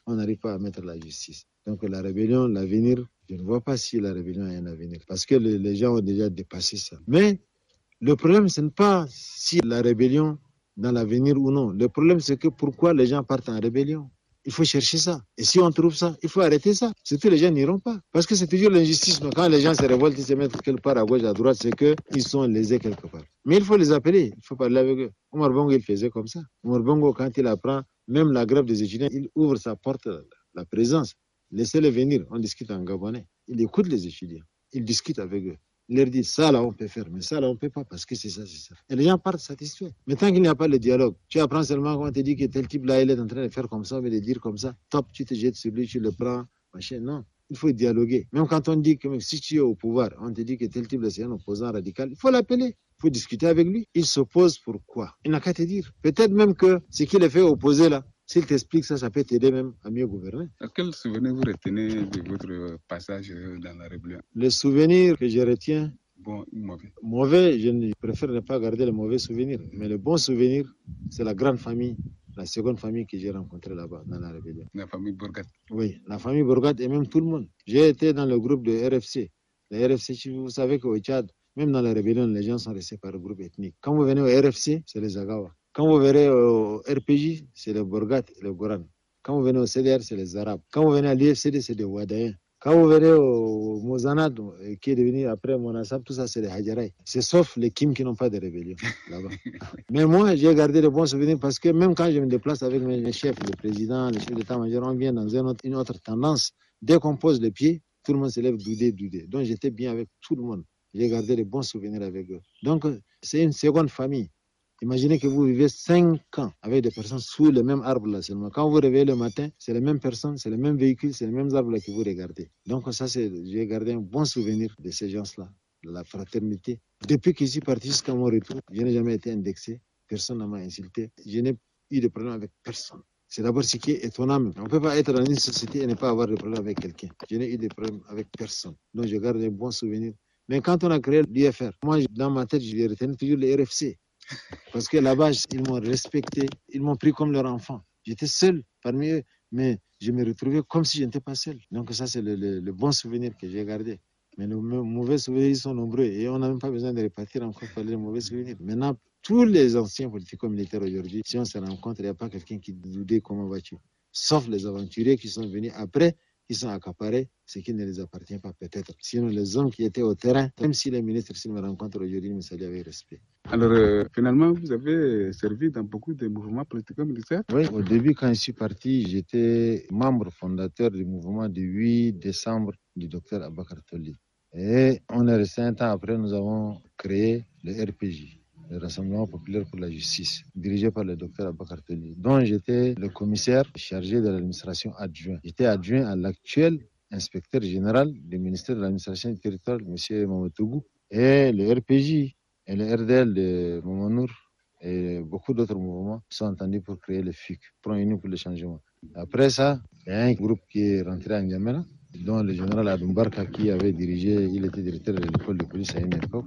on n'arrive pas à mettre la justice. Donc la rébellion, l'avenir, je ne vois pas si la rébellion a un avenir, parce que les gens ont déjà dépassé ça. Mais le problème, ce n'est pas si la rébellion dans l'avenir ou non. Le problème, c'est que pourquoi les gens partent en rébellion. Il faut chercher ça. Et si on trouve ça, il faut arrêter ça. Surtout les gens n'iront pas. Parce que c'est toujours l'injustice. Quand les gens se révoltent, ils se mettent quelque part à gauche, à droite, c'est qu'ils sont lésés quelque part. Mais il faut les appeler. Il faut parler avec eux. Omar Bongo, il faisait comme ça. Omar Bongo, quand il apprend, même la grève des étudiants, il ouvre sa porte, la présence. Laissez-les venir. On discute en gabonais. Il écoute les étudiants. Il discute avec eux. Il leur dit, ça là on peut faire, mais ça là on ne peut pas parce que c'est ça, c'est ça. Et les gens partent satisfaits. Mais tant qu'il n'y a pas le dialogue, tu apprends seulement quand on te dit que tel type là, il est en train de faire comme ça, ou de dire comme ça, top, tu te jettes sur lui, tu le prends, machin. Non, il faut dialoguer. Même quand on dit que si tu es au pouvoir, on te dit que tel type là c'est un opposant radical, il faut l'appeler. Il faut discuter avec lui. Il s'oppose pourquoi? Il n'a qu'à te dire. Peut-être même que ce qu'il est fait opposer là, s'il t'explique ça, ça peut t'aider même à mieux gouverner. Quel souvenir vous retenez de votre passage dans la rébellion? Le souvenir que je retiens, bon ou mauvais? Mauvais, je préfère ne pas garder les mauvais souvenirs. Mais le bon souvenir, c'est la grande famille, la seconde famille que j'ai rencontrée là-bas, dans la rébellion. La famille Bourgat? Oui, la famille Bourgat et même tout le monde. J'ai été dans le groupe de RFC. Le RFC, vous savez qu'au Tchad, même dans la rébellion, les gens sont restés par groupe ethnique. Quand vous venez au RFC, c'est les Agawa. Quand vous verrez au RPG, c'est les Bourgat et les Goran. Quand vous venez au CDR, c'est les Arabes. Quand vous venez à l'IFCD, c'est des Wadaïens. Quand vous verrez au Mozanad, qui est devenu après Monasab, tout ça, c'est les Hadjaraï. C'est sauf les Kim qui n'ont pas de rébellion là-bas. Mais moi, j'ai gardé de bons souvenirs parce que même quand je me déplace avec mes chefs, le président, les chefs d'état-major, on vient dans une autre tendance. Dès qu'on pose les pieds, tout le monde se lève doudé. Donc j'étais bien avec tout le monde. J'ai gardé de bons souvenirs avec eux. Donc c'est une seconde famille. Imaginez que vous vivez 5 ans avec des personnes sous le même arbre là seulement. Quand vous réveillez le matin, c'est les mêmes personnes, c'est les mêmes véhicules, c'est les mêmes arbres là que vous regardez. Donc ça, j'ai gardé un bon souvenir de ces gens-là, de la fraternité. Depuis que je suis parti jusqu'à mon retour, je n'ai jamais été indexé, personne ne m'a insulté, je n'ai eu de problème avec personne. C'est d'abord ce qui est étonnant. On ne peut pas être dans une société et ne pas avoir de problème avec quelqu'un. Je n'ai eu de problème avec personne. Donc je garde un bon souvenir. Mais quand on a créé l'IFR, moi, dans ma tête, je vais retenir toujours le RFC. Parce que là-bas, ils m'ont respecté, ils m'ont pris comme leur enfant. J'étais seul parmi eux, mais je me retrouvais comme si je n'étais pas seul. Donc ça, c'est le bon souvenir que j'ai gardé. Mais les mauvais souvenirs, ils sont nombreux et on n'a même pas besoin de repartir encore par les mauvais souvenirs. Maintenant, tous les anciens politico-militaires aujourd'hui, si on se rencontre, il n'y a pas quelqu'un qui dit comment vas-tu. Sauf les aventuriers qui sont venus après, qui sont accaparés, ce qui ne les appartient pas peut-être. Sinon, les hommes qui étaient au terrain, même si les ministres, s'ils me rencontrent aujourd'hui, ils me saluent avec respect. Alors, finalement, vous avez servi dans beaucoup de mouvements politico-militaires? Oui, au début, quand je suis parti, j'étais membre fondateur du mouvement du 8 décembre du docteur Abakar Toli. Et on est resté un temps après, nous avons créé le RPG, le Rassemblement populaire pour la justice, dirigé par le docteur Abakar Toli, dont j'étais le commissaire chargé de l'administration adjoint. J'étais adjoint à l'actuel inspecteur général du ministère de l'administration du territoire, M. Mamotougou, et le RPG et le RDL de Momanour et beaucoup d'autres mouvements sont entendus pour créer le FIC, Front Uni pour le changement. Après ça, il y a un groupe qui est rentré en N'Djamena, dont le général Adoumbarka qui avait dirigé, il était directeur de l'école de police à une époque.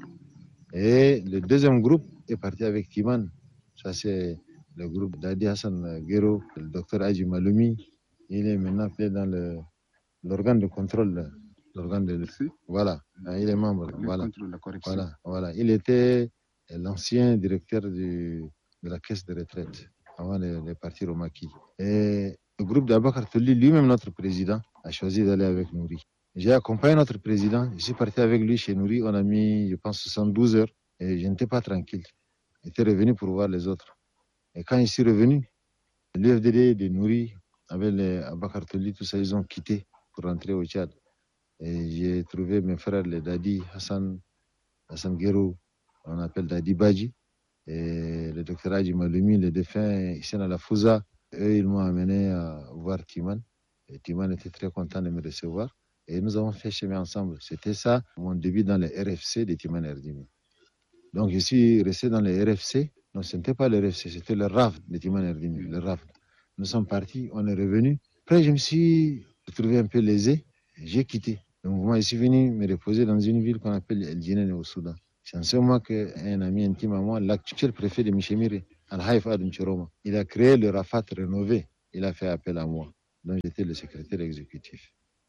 Et le deuxième groupe est parti avec Timan. Ça, c'est le groupe d'Adi Hassan Guero, le docteur Aji Maloumi. Il est maintenant fait dans l'organe de contrôle. L'organe de... Voilà, il est membre. Voilà. Il était l'ancien directeur de la caisse de retraite avant de partir au maquis. Et le groupe d'Abakar Toli, lui-même notre président, a choisi d'aller avec Nouri. J'ai accompagné notre président, je suis parti avec lui chez Nouri, on a mis, je pense, 72 heures et je n'étais pas tranquille. J'étais revenu pour voir les autres. Et quand je suis revenu, l'UFDD de Nouri, avec les Abakar Toli, tout ça, ils ont quitté pour rentrer au Tchad. Et j'ai trouvé mes frères, les Dadi Hassan Guero, on appelle Dadi Badji, et le docteur Adji Maloumi, le défunt Hissène Alafouza. Eux, ils m'ont amené à voir Timan. Et Timan était très content de me recevoir. Et nous avons fait chemin ensemble. C'était ça, mon début dans le RFC de Timan Erdimi. Donc, je suis resté dans le RFC. Non, ce n'était pas le RFC, c'était le RAF de Timan Erdimi, le RAF. Nous sommes partis, on est revenu. Après, je me suis retrouvé un peu lésé. J'ai quitté le mouvement. Je suis venu me reposer dans une ville qu'on appelle El Djinane au Soudan. C'est en ce moment qu'un ami intime à moi, l'actuel préfet de Michemiri, Al-Haïf Adam Chiroma, il a créé le Rafat rénové. Il a fait appel à moi. dont j'étais le secrétaire exécutif.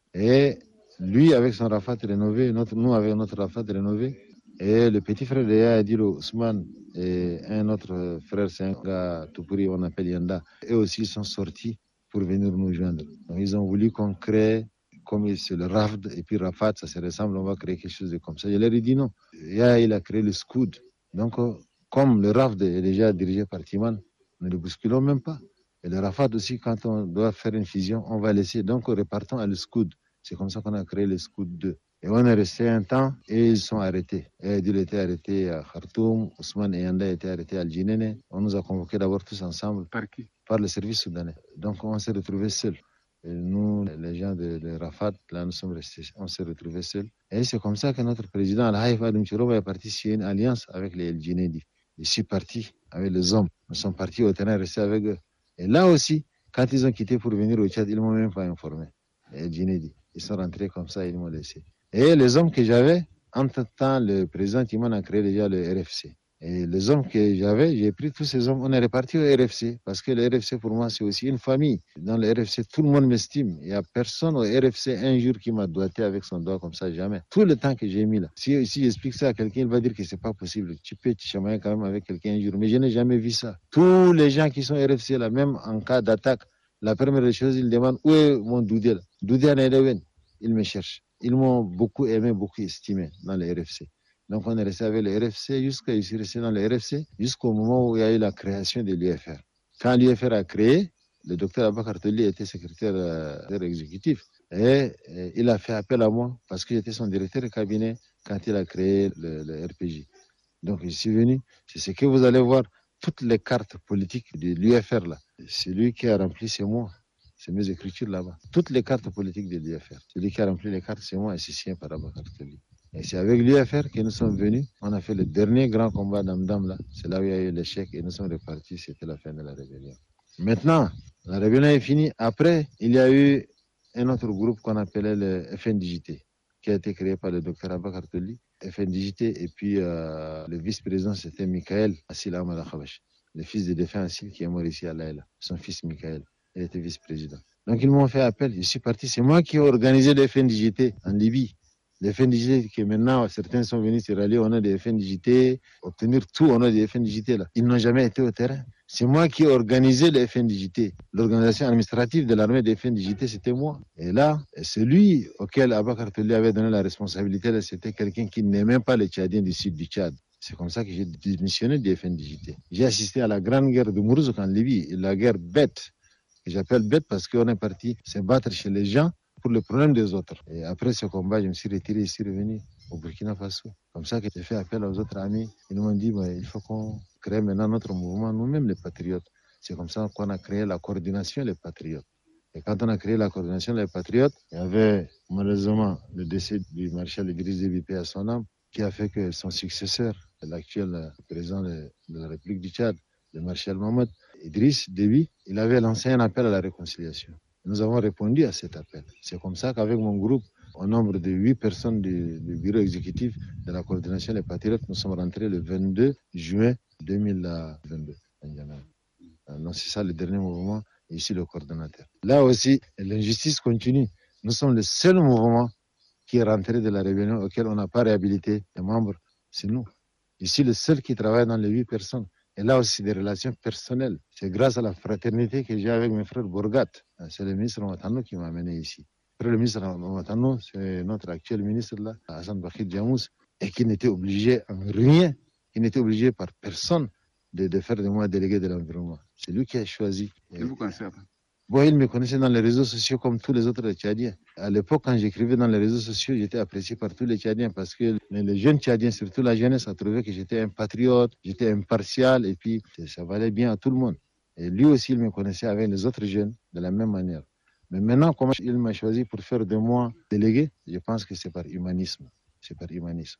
Et lui, avec son Rafat rénové, nous avec notre Rafat rénové, et le petit frère de Yaya Dilo, Ousmane, et un autre frère, c'est un gars Toupouri, on appelle Yanda, eux aussi ils sont sortis pour venir nous joindre. Donc ils ont voulu qu'on crée, comme c'est le RAFD et puis Rafat, ça se ressemble, on va créer quelque chose de comme ça. Je leur ai dit non. Yaya, il a créé le SCOUD. Donc, comme le RAFD est déjà dirigé par Timan, ne le bousculons même pas. Et le Rafat aussi, quand on doit faire une fusion, on va laisser. Donc, repartons à le SCOUD. C'est comme ça qu'on a créé le SCOUD 2. Et on est resté un temps et ils sont arrêtés. Edil était arrêté à Khartoum, Ousmane et Yanda étaient arrêtés à Al-Jinene. On nous a convoqués d'abord tous ensemble. Par qui? Par le service soudanais. Donc, on s'est retrouvés seuls. Et nous, les gens de Rafat, là, nous sommes restés, on s'est retrouvés seuls. Et c'est comme ça que notre président, Al-Haïf Adam Chiroba, est parti signer une alliance avec les El-Jinedi. Je suis parti avec les hommes. Nous sommes partis au terrain, restés avec eux. Et là aussi, quand ils ont quitté pour venir au Tchad, ils ne m'ont même pas informé. Les Jinedi. Ils sont rentrés comme ça, ils m'ont laissé. Et les hommes que j'avais, entre-temps, le président Timon a créé déjà le RFC. Et les hommes que j'avais, j'ai pris tous ces hommes, on est reparti au RFC, parce que le RFC pour moi c'est aussi une famille. Dans le RFC, tout le monde m'estime. Il n'y a personne au RFC un jour qui m'a doigté avec son doigt comme ça, jamais. Tout le temps que j'ai mis là. Si j'explique ça à quelqu'un, il va dire que c'est pas possible. Tu peux te chamailler quand même avec quelqu'un un jour, mais je n'ai jamais vu ça. Tous les gens qui sont RFC là, même en cas d'attaque, la première chose, ils demandent où est mon Doudé là. Doudé en Edewen. Ils me cherchent. Ils m'ont beaucoup aimé, beaucoup estimé dans le RFC. Donc on est resté avec le RFC je suis resté dans le RFC jusqu'au moment où il y a eu la création de l'UFR. Quand l'UFR a créé, le docteur Abakar Toli était secrétaire exécutif et il a fait appel à moi parce que j'étais son directeur de cabinet quand il a créé le RPJ. Donc je suis venu, c'est ce que vous allez voir, toutes les cartes politiques de l'UFR là. C'est lui qui a rempli, c'est moi. C'est mes écritures là-bas. Toutes les cartes politiques de l'UFR. Celui qui a rempli les cartes, c'est moi et c'est signé par Abakar Toli. Et c'est avec l'UFR que nous sommes venus. On a fait le dernier grand combat d'Amdam là. C'est là où il y a eu l'échec et nous sommes repartis. C'était la fin de la rébellion. Maintenant, la rébellion est finie. Après, il y a eu un autre groupe qu'on appelait le FNDJT, qui a été créé par le docteur Abakar Toli. FNDJT et puis le vice-président c'était Michael Assil Ahmad Khabash, le fils de défunt Assil qui est mort ici à Laïla. Son fils Michael, il était vice-président. Donc ils m'ont fait appel. Je suis parti. C'est moi qui ai organisé le FNDJT en Libye. Les FNDJT que maintenant certains sont venus se rallier au nom des FNDJT, obtenir tout au nom des FNDJT là. Ils n'ont jamais été au terrain. C'est moi qui ai organisé les FNDJT. L'organisation administrative de l'armée des FNDJT, c'était moi. Et là, celui auquel Abakar Toli avait donné la responsabilité, là, c'était quelqu'un qui n'aimait pas les Tchadiens du sud du Tchad. C'est comme ça que j'ai démissionné des FNDJT. J'ai assisté à la grande guerre de Mourouzouk en Libye, la guerre bête, que j'appelle bête parce qu'on est parti se battre chez les gens pour le problème des autres. Et après ce combat, je me suis retiré ici, revenu au Burkina Faso. Comme ça que j'ai fait appel aux autres amis. Ils m'ont dit, il faut qu'on crée maintenant notre mouvement, nous-mêmes les patriotes. C'est comme ça qu'on a créé la coordination les patriotes. Et quand on a créé la coordination les patriotes, il y avait malheureusement le décès du maréchal Idriss Déby à son âme, qui a fait que son successeur, l'actuel président de la République du Tchad, le maréchal Mohamed Idriss Déby, il avait lancé un appel à la réconciliation. Nous avons répondu à cet appel. C'est comme ça qu'avec mon groupe, au nombre de 8 personnes du bureau exécutif de la coordination des patriotes, nous sommes rentrés le 22 juin 2022. Donc c'est ça le dernier mouvement, et ici le coordonnateur. Là aussi, l'injustice continue. Nous sommes le seul mouvement qui est rentré de la rébellion auquel on n'a pas réhabilité les membres. C'est nous. Je suis le seul qui travaille dans les 8 personnes. Et là aussi, des relations personnelles. C'est grâce à la fraternité que j'ai avec mes frères Bourgat. C'est le ministre Matano qui m'a amené ici. Après, le ministre Matano, c'est notre actuel ministre, là, Hassan Bakhir Djamous, et qui n'était obligé en rien, qui n'était obligé par personne de faire de moi délégué de l'environnement. C'est lui qui a choisi. Et vous connaissez? Bon, il me connaissait dans les réseaux sociaux comme tous les autres Tchadiens. À l'époque, quand j'écrivais dans les réseaux sociaux, j'étais apprécié par tous les Tchadiens parce que les jeunes Tchadiens, surtout la jeunesse, a trouvé que j'étais un patriote, j'étais impartial et puis ça valait bien à tout le monde. Et lui aussi, il me connaissait avec les autres jeunes de la même manière. Mais maintenant, comment il m'a choisi pour faire de moi délégué, je pense que c'est par humanisme. C'est par humanisme.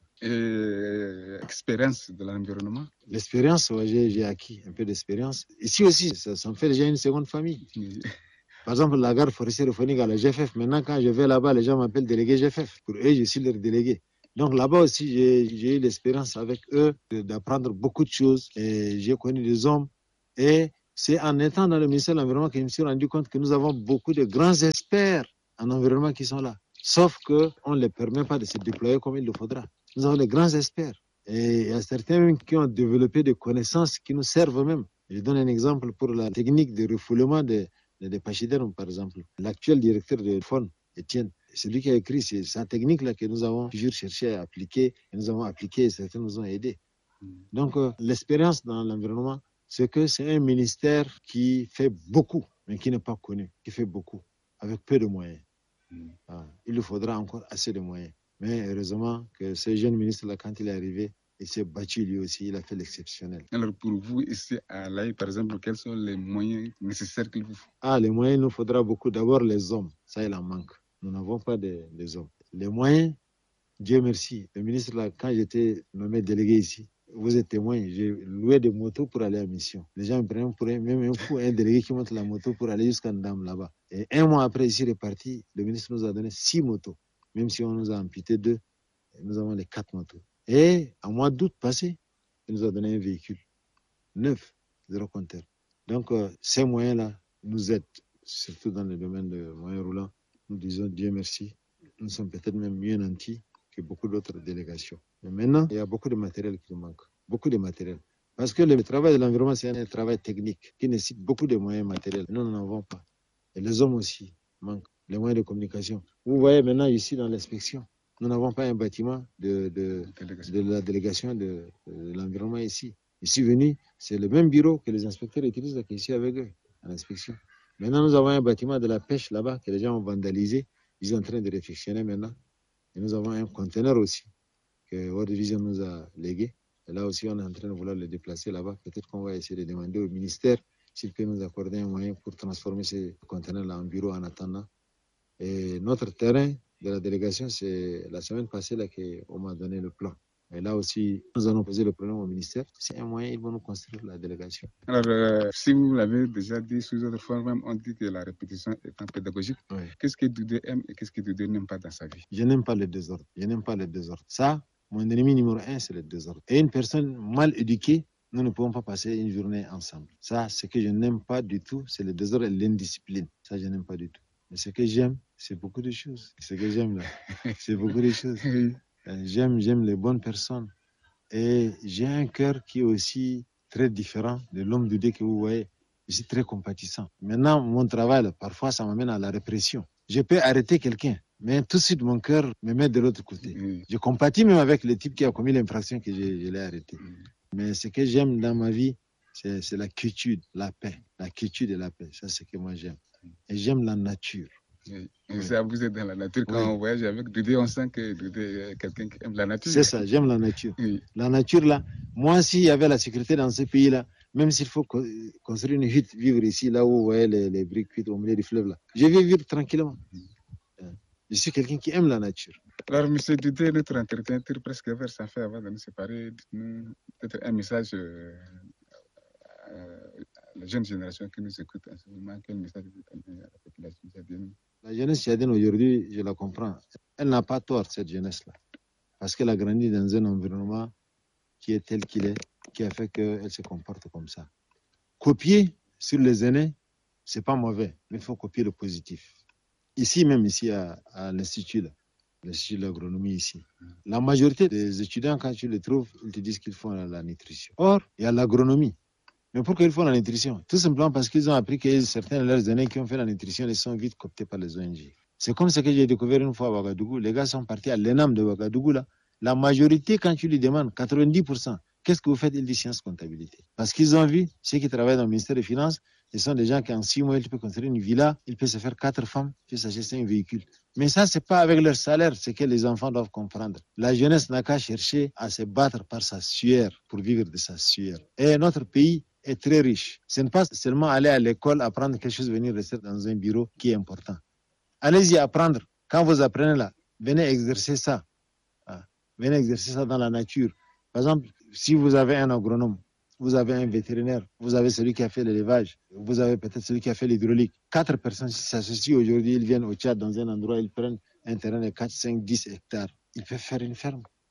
Et expérience de l'environnement? L'expérience, ouais, j'ai acquis un peu d'expérience. Ici aussi, ça me fait déjà une seconde famille. Par exemple, la gare forestière phonique à la GFF, maintenant quand je vais là-bas, les gens m'appellent délégué GFF. Pour eux, je suis leur délégué. Donc là-bas aussi, j'ai eu l'expérience avec eux d'apprendre beaucoup de choses. Et j'ai connu des hommes et C'est en étant dans le ministère de l'Environnement que je me suis rendu compte que nous avons beaucoup de grands experts en environnement qui sont là. Sauf qu'on ne les permet pas de se déployer comme il le faudra. Nous avons de grands experts. Et il y a certains même qui ont développé des connaissances qui nous servent même. Je donne un exemple pour la technique de refoulement des pachydermes, par exemple. L'actuel directeur de FON, Étienne, c'est lui qui a écrit sa technique-là que nous avons toujours cherché à appliquer. Et nous avons appliqué et certains nous ont aidés. Donc, l'expérience dans l'environnement, c'est que c'est un ministère qui fait beaucoup, mais qui n'est pas connu, qui fait beaucoup, avec peu de moyens. Il lui faudra encore assez de moyens. Mais heureusement que ce jeune ministre-là, quand il est arrivé, il s'est battu lui aussi, il a fait l'exceptionnel. Alors pour vous, ici à l'AI, par exemple, quels sont les moyens nécessaires qu'il vous faut? Les moyens, il nous faudra beaucoup. D'abord, les hommes, ça, il en manque. Nous n'avons pas des hommes. Les moyens, Dieu merci. Le ministre, là, quand j'étais nommé délégué ici, vous êtes témoin, j'ai loué des motos pour aller à mission. Les gens me prennent pour même un fou, un délégué qui monte la moto pour aller jusqu'à Ndam là-bas. Et un mois après, ici reparti, le ministre nous a donné 6 motos. Même si on nous a amputé 2, nous avons les 4 motos. Et en mois d'août passé, il nous a donné un véhicule neuf, 0 compteur. Donc, ces moyens-là nous aident, surtout dans le domaine de moyens roulants. Nous disons Dieu merci. Nous sommes peut-être même mieux nantis que beaucoup d'autres délégations. Mais maintenant, il y a beaucoup de matériel qui nous manque. Beaucoup de matériel. Parce que le travail de l'environnement, c'est un travail technique qui nécessite beaucoup de moyens matériels. Nous n'en avons pas. Et les hommes aussi manquent. Les moyens de communication. Vous voyez maintenant ici dans l'inspection, nous n'avons pas un bâtiment de la délégation de l'environnement ici. Ici venu, c'est le même bureau que les inspecteurs utilisent ici avec eux, à l'inspection. Maintenant, nous avons un bâtiment de la pêche là-bas que les gens ont vandalisé. Ils sont en train de réfectionner maintenant. Et nous avons un conteneur aussi que World Vision nous a légué. Et là aussi, on est en train de vouloir le déplacer là-bas. Peut-être qu'on va essayer de demander au ministère s'il peut nous accorder un moyen pour transformer ce conteneur-là en bureau en attendant. Et notre terrain de la délégation, c'est la semaine passée là qu'on m'a donné le plan. Et là aussi, nous allons poser le problème au ministère. C'est un moyen, ils vont nous construire la délégation. Alors, si vous l'avez déjà dit sous d'autres formes, même on dit que la répétition est un pédagogique. Oui. Qu'est-ce que Doudé aime et qu'est-ce que Doudé n'aime pas dans sa vie? Je n'aime pas le désordre. Je n'aime pas le désordre. Ça, mon ennemi numéro 1, c'est le désordre. Et une personne mal éduquée, nous ne pouvons pas passer une journée ensemble. Ça, ce que je n'aime pas du tout, c'est le désordre et l'indiscipline. Ça, je n'aime pas du tout. Mais ce que j'aime, c'est beaucoup de choses. Ce que j'aime là, c'est beaucoup de choses. J'aime les bonnes personnes. Et j'ai un cœur qui est aussi très différent de l'homme Doudé que vous voyez. Je suis très compatissant. Maintenant, mon travail, là, parfois, ça m'amène à la répression. Je peux arrêter quelqu'un, mais tout de suite, mon cœur me met de l'autre côté. Je compatis même avec le type qui a commis l'infraction que je l'ai arrêté. Mais ce que j'aime dans ma vie, c'est la quiétude, la paix. La quiétude et la paix, ça, c'est ce que moi j'aime. Et j'aime la nature. Oui. Et ça, vous êtes dans la nature. Quand on voyage avec Doudé, on sent que Doudé est quelqu'un qui aime la nature. C'est ça, j'aime la nature. Oui. La nature, là, moi, s'il y avait la sécurité dans ce pays-là, même s'il faut construire une hutte, vivre ici, là où vous voyez les briques cuites au milieu du fleuve, là, je vais vivre tranquillement. Je suis quelqu'un qui aime la nature. Alors, M. Doudé, notre entretien tire presque vers sa fin. Avant de nous séparer, dites-nous peut-être un message à la jeune génération qui nous écoute en ce moment. Quel message vous donnez à la population tchadienne? La jeunesse tchadienne aujourd'hui, je la comprends. Elle n'a pas tort, cette jeunesse-là. Parce qu'elle a grandi dans un environnement qui est tel qu'il est, qui a fait qu'elle se comporte comme ça. Copier sur les aînés, c'est pas mauvais, mais il faut copier le positif. Ici même, ici à l'Institut de l'agronomie ici, la majorité des étudiants, quand tu les trouves, ils te disent qu'ils font la nutrition. Or, il y a l'agronomie. Mais pourquoi ils font la nutrition? Tout simplement parce qu'ils ont appris que certains de leurs aînés qui ont fait la nutrition, ils sont vite cooptés par les ONG. C'est comme ce que j'ai découvert une fois à Ouagadougou. Les gars sont partis à l'ENAM de Ouagadougou, là. La majorité, quand tu lui demandes, 90%, qu'est-ce que vous faites? Ils disent sciences comptabilité. Parce qu'ils ont vu, ceux qui travaillent dans le ministère des Finances, ce sont des gens qui en 6 mois, ils peuvent construire une villa, ils peuvent se faire 4 femmes, ils peuvent s'acheter un véhicule. Mais ça, c'est pas avec leur salaire, c'est que les enfants doivent comprendre. La jeunesse n'a qu'à chercher à se battre par sa sueur, pour vivre de sa sueur. Et notre pays est très riche. Ce n'est pas seulement aller à l'école, apprendre quelque chose, venir rester dans un bureau qui est important. Allez-y apprendre. Quand vous apprenez là, venez exercer ça. Venez exercer ça dans la nature. Par exemple, si vous avez un agronome, vous avez un vétérinaire, vous avez celui qui a fait l'élevage, vous avez peut-être celui qui a fait l'hydraulique. 4 personnes s'associent aujourd'hui, ils viennent au Tchad dans un endroit, ils prennent un terrain de 4, 5, 10 hectares. Ils peuvent faire une ferme.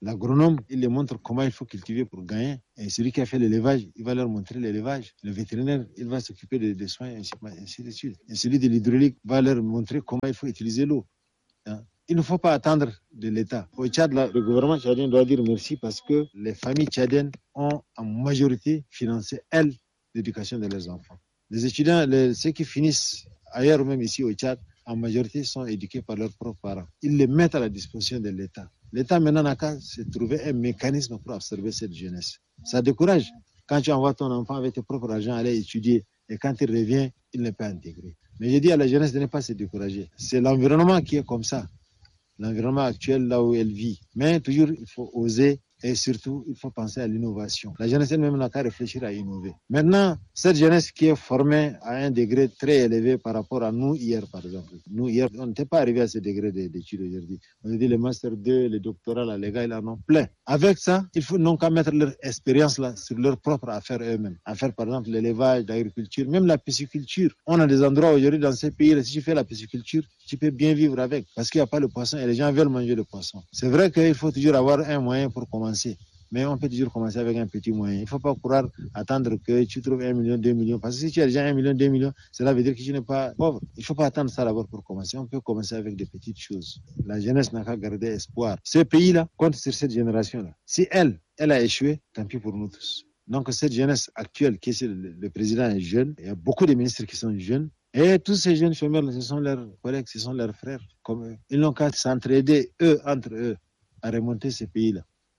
L'agronome, il les montre comment il faut cultiver pour gagner. Et celui qui a fait l'élevage, il va leur montrer l'élevage. Le vétérinaire, il va s'occuper des soins, ainsi de suite. Et celui de l'hydraulique va leur montrer comment il faut utiliser l'eau. Il ne faut pas attendre de l'État. Au Tchad, le gouvernement tchadien doit dire merci parce que les familles tchadiennes ont en majorité financé, l'éducation de leurs enfants. Les étudiants, ceux qui finissent ailleurs ou même ici au Tchad, en majorité sont éduqués par leurs propres parents. Ils les mettent à la disposition de l'État. L'État maintenant n'a qu'à se trouver un mécanisme pour absorber cette jeunesse. Ça décourage. Quand tu envoies ton enfant avec tes propres argent aller étudier et quand il revient, il n'est pas intégré. Mais je dis à la jeunesse de ne pas se décourager. C'est l'environnement qui est comme ça. L'environnement actuel, là où elle vit. Mais toujours, il faut oser et surtout, il faut penser à l'innovation. La jeunesse elle-même n'a qu'à réfléchir à innover. Maintenant, cette jeunesse qui est formée à un degré très élevé par rapport à nous hier, par exemple. Nous, hier, on n'était pas arrivé à ce degré d'études aujourd'hui. On a dit le Master 2, le doctorat, là, les gars, ils en ont plein. Avec ça, il faut non qu'à mettre leur expérience là sur leurs propres affaires eux-mêmes. Affaires, par exemple, l'élevage, l'agriculture, même la pisciculture. On a des endroits aujourd'hui dans ces pays-là, si tu fais la pisciculture, tu peux bien vivre avec. Parce qu'il n'y a pas le poisson et les gens veulent manger le poisson. C'est vrai qu'il faut toujours avoir un moyen pour commencer. Mais on peut toujours commencer avec un petit moyen. Il ne faut pas courir attendre que tu trouves 1 million, 2 millions. Parce que si tu as déjà 1 million, 2 millions, cela veut dire que tu n'es pas pauvre. Il ne faut pas attendre ça d'abord pour commencer. On peut commencer avec des petites choses. La jeunesse n'a qu'à garder espoir. Ce pays-là compte sur cette génération-là. Si elle a échoué, tant pis pour nous tous. Donc cette jeunesse actuelle, qui est le président est jeune, il y a beaucoup de ministres qui sont jeunes. Et tous ces jeunes chômeurs, ce sont leurs collègues, ce sont leurs frères. Comme eux. Ils n'ont qu'à s'entraider, entre eux, à remonter ce pays-là.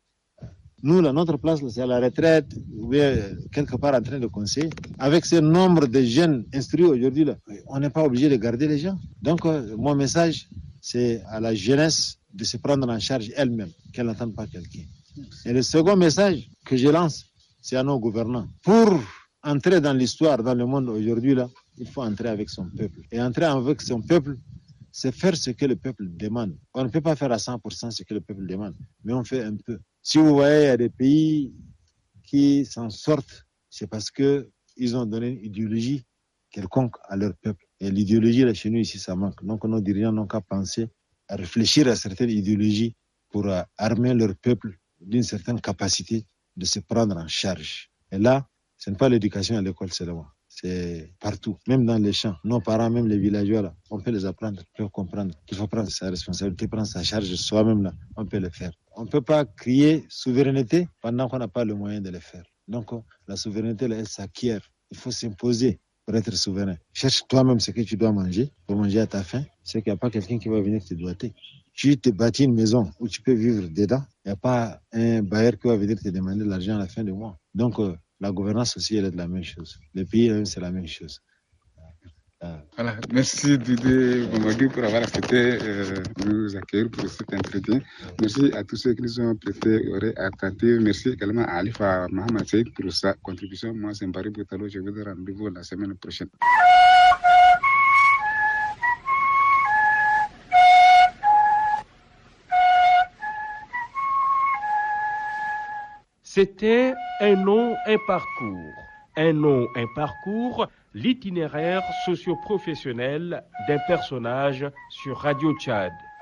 Nous, là, notre place, là, c'est à la retraite, ou bien quelque part en train de conseiller. Avec ce nombre de jeunes instruits aujourd'hui, là, on n'est pas obligé de garder les gens. Donc, mon message, c'est à la jeunesse de se prendre en charge elle-même, qu'elle n'attende pas quelqu'un. Et le second message que je lance, c'est à nos gouvernants. Pour entrer dans l'histoire, dans le monde aujourd'hui, là, il faut entrer avec son peuple. Et entrer avec son peuple, c'est faire ce que le peuple demande. On ne peut pas faire à 100% ce que le peuple demande, mais on fait un peu. Si vous voyez, il y a des pays qui s'en sortent, c'est parce qu'ils ont donné une idéologie quelconque à leur peuple. Et l'idéologie, là, chez nous, ici, ça manque. Donc, nos dirigeants n'ont qu'à penser, à réfléchir à certaines idéologies pour armer leur peuple d'une certaine capacité de se prendre en charge. Et là, ce n'est pas l'éducation à l'école seulement. C'est partout, même dans les champs. Nos parents, même les villageois, là, on peut les apprendre, on peut comprendre qu'il faut prendre sa responsabilité, prendre sa charge soi-même, là, on peut le faire. On ne peut pas crier souveraineté pendant qu'on n'a pas le moyen de le faire. Donc, la souveraineté, là, elle s'acquiert. Il faut s'imposer pour être souverain. Cherche toi-même ce que tu dois manger, pour manger à ta faim. C'est qu'il n'y a pas quelqu'un qui va venir te doiter. Tu te bâtis une maison où tu peux vivre dedans. Il n'y a pas un bailleur qui va venir te demander de l'argent à la fin du mois. Donc, la gouvernance aussi, elle est de la même chose. Le pays, c'est la même chose. Voilà, merci Didier Boumagui pour avoir accepté nous accueillir pour cet entretien. Merci à tous ceux qui nous ont prêté oreille attentive. Merci également à Alifa Mohamed Seyd pour sa contribution. Moi, c'est Mbari Boutalo. Je vous donne rendez-vous la semaine prochaine. C'était Un nom, un parcours. Un nom, un parcours, l'itinéraire socio-professionnel d'un personnage sur Radio Tchad.